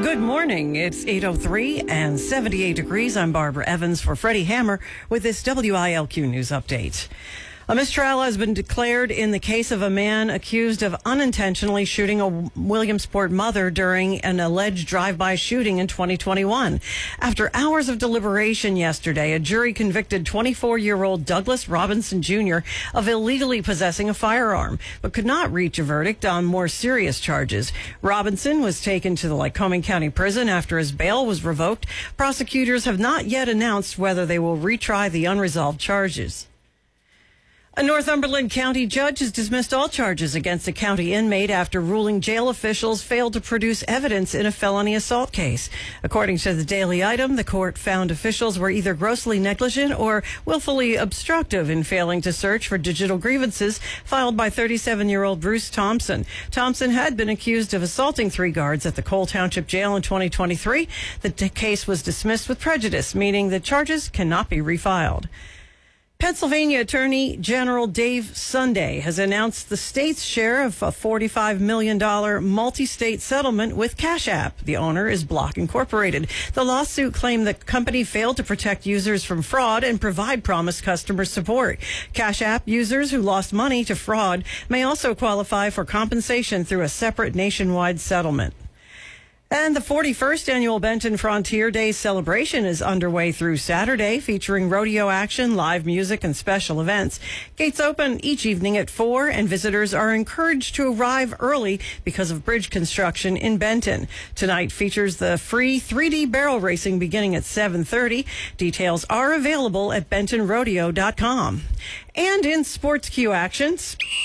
Good morning. It's 8:03 and 78 degrees. I'm Barbara Evans for Freddie Hammer with this WILQ News Update. A mistrial has been declared in the case of a man accused of unintentionally shooting a Williamsport mother during an alleged drive-by shooting in 2021. After hours of deliberation yesterday, a jury convicted 24-year-old Douglas Robinson Jr. of illegally possessing a firearm, but could not reach a verdict on more serious charges. Robinson was taken to the Lycoming County Prison after his bail was revoked. Prosecutors have not yet announced whether they will retry the unresolved charges. A Northumberland County judge has dismissed all charges against a county inmate after ruling jail officials failed to produce evidence in a felony assault case. According to the Daily Item, the court found officials were either grossly negligent or willfully obstructive in failing to search for digital grievances filed by 37-year-old Bruce Thompson. Thompson had been accused of assaulting 3 guards at the Cole Township Jail in 2023. The case was dismissed with prejudice, meaning the charges cannot be refiled. Pennsylvania Attorney General Dave Sunday has announced the state's share of a $45 million multi-state settlement with Cash App. The owner is Block Incorporated. The lawsuit claimed the company failed to protect users from fraud and provide promised customer support. Cash App users who lost money to fraud may also qualify for compensation through a separate nationwide settlement. And the 41st annual Benton Frontier Days celebration is underway through Saturday, featuring rodeo action, live music, and special events. Gates open each evening at 4, and visitors are encouraged to arrive early because of bridge construction in Benton. Tonight features the free 3D barrel racing beginning at 7:30. Details are available at bentonrodeo.com. And in Sports Q action,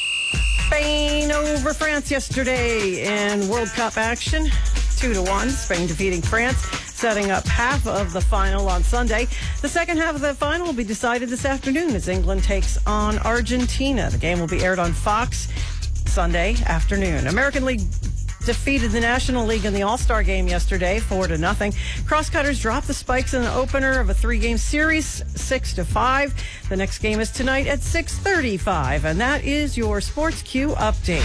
Spain over France yesterday in World Cup action. 2-1, Spain defeating France, setting up half of the final on Sunday. The second half of the final will be decided this afternoon as England takes on Argentina. The game will be aired on Fox Sunday afternoon. American League defeated the National League in the All-Star game yesterday, 4-0. Crosscutters dropped the Spikes in the opener of a 3-game series, 6-5. The next game is tonight at 6:35, and that is your Sports Q update.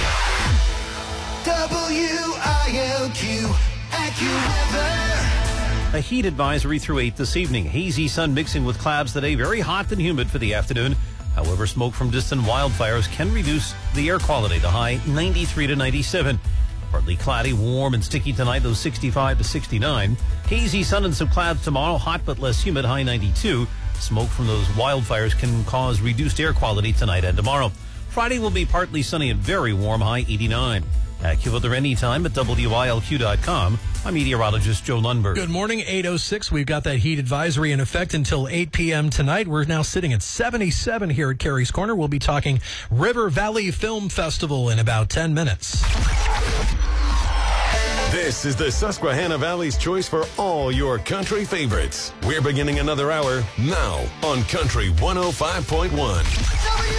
WILQ AccuWeather. A heat advisory through 8 this evening. Hazy sun mixing with clouds today. Very hot and humid for the afternoon. However, smoke from distant wildfires can reduce the air quality to high 93 to 97. Partly cloudy, warm and sticky tonight, though 65 to 69. Hazy sun and some clouds tomorrow. Hot but less humid, high 92. Smoke from those wildfires can cause reduced air quality tonight and tomorrow. Friday will be partly sunny and very warm, high 89. AccuWeather anytime at WILQ.com. I'm meteorologist Joe Lundberg. Good morning, 8:06. We've got that heat advisory in effect until 8 p.m. tonight. We're now sitting at 77 here at Carey's Corner. We'll be talking River Valley Film Festival in about 10 minutes. This is the Susquehanna Valley's choice for all your country favorites. We're beginning another hour now on Country 105.1.